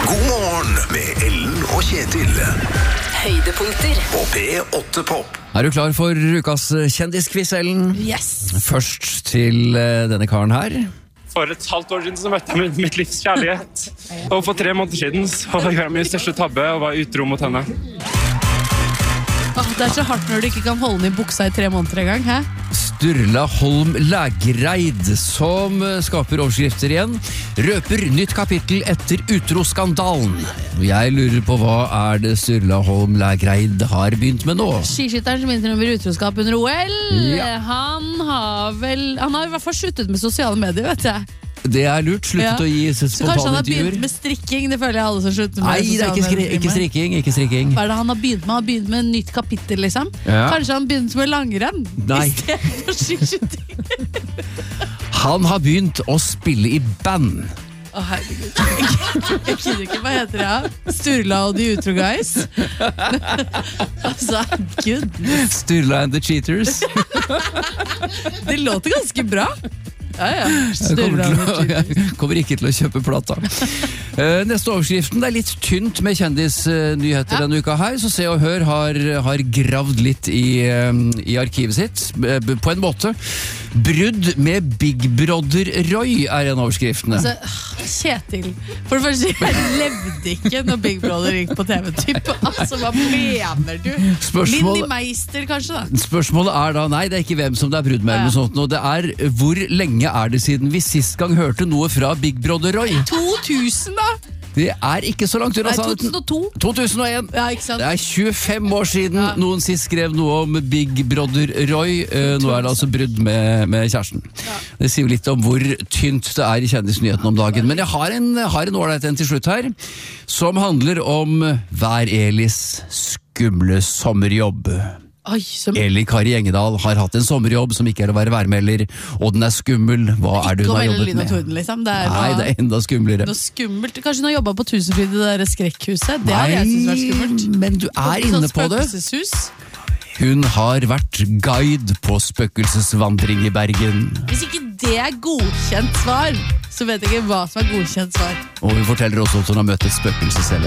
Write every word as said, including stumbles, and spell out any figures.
God morgen med Ellen og Kjetil. Høydepunkter På P åtte Pop. Er du klar for ukas kjendisquiz, Ellen? Yes. Først til uh, denne karen her. For et halvt år siden så møtte jeg mitt livs kjærlighet. Og for tre måneder siden så gjorde jeg min største tabbe og var utro mot henne. Åh, det er så hardt når du ikke kan holde den i buksa i tre måneder en gang, hæ? Sturla Holm Lægreid, som skaper overskrifter igjen, røper nytt kapittel etter utroskandalen. Jeg lurer på hva er det Sturla Holm Lægreid har begynt med nå? Skiskytteren som innrømmer utroskap under O L, Ja. han har vel, han har i hvert fall sluttet med sosiale medier, vet jeg. Det er lurt, sluttet Ja. å gi Så kanskje han spontane har begynt intervjuer. med strikking, det føler jeg alle som slutter med Nei, det er sosiale ikke, skri medier ikke med. strikking, ikke strikking. Hva er det han har begynt med? Han har begynt med en nytt kapittel, liksom. Ja. Kanskje han begynt med langrenn Nei. i stedet for skiskytting. Han har begynt å spille i band. Å, herregud. Jeg kjenner ikke, hva heter det? Ja? Sturla og de utro guys. Altså, gud. Sturla and the Cheaters. Det låter ganske bra. Ja, ja. Jeg Sturla kommer, og de til å, Cheaters. jeg kommer ikke til å kjøpe plata. Eh, Neste overskriften, det er litt tynt med kjendisnyheter Ja. denne uka her, så Se og Hør har, har gravd litt i, eh, i arkivet sitt, eh, på en måte. Brudd med Big Brother Roy er en av overskriftene. Altså, Kjetil, for det første, jeg levde ikke når Big Brother gikk på T V-typ. Altså, hva mener du? Spørsmål- Linni Meister, kanskje da? Spørsmålet er da, nei det er ikke hvem som det er brudd med, eller noe sånt, og det er hvor lenge er det siden vi sist gang hørte noe fra Big Brother Roy? to tusen da? Det er ikke så langt unna Nei, sannheten. to tusen og to. to tusen og en. Ja, ikke sant? Det er tjuefem år siden Ja. noen sist skrev noe om Big Brother Roy. Eh, Nå er det altså brudd med, med kjæresten. Det sier jo litt om hvor tynt det er i kjendisnyheten om dagen. Men jeg har en har en ålreit en til slutt her, som handler om Vær Elis skumle sommerjobb. Oi, som Eli Kari Engedal har hatt en sommerjobb som ikke er å være værmelder, og den er skummel. Hva er det ikke hun å har melde jobbet lyn og med? torden, liksom. Det er Nei, noe, det er enda skumlere. noe skummelt. Kanskje hun har jobbet på Tusenfryd, det der skrekkhuset. Det hadde jeg syntes vært skummelt. men du er Sånn inne på det. spøkelseshus. Hun har vært guide på spøkelsesvandring i Bergen. Hvis ikke det er godkjent svar, så vet jeg ikke hva som er godkjent svar. Og hun forteller også at hun har møtt et spøkelse selv.